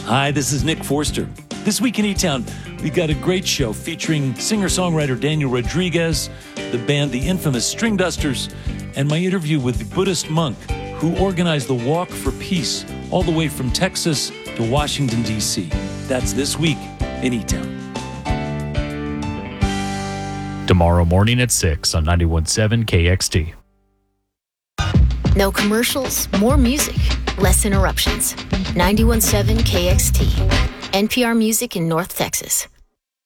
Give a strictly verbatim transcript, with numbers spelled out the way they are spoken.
Hi, this is Nick Forster. This week in E-Town, we've got a great show featuring singer-songwriter Daniel Rodriguez, the band The Infamous String Dusters, and my interview with the Buddhist monk who organized the Walk for Peace all the way from Texas to Washington, D C That's this week in E-Town. Tomorrow morning at six on ninety-one point seven K X T. No commercials, more music, less interruptions. ninety-one point seven K X T, N P R Music in North Texas.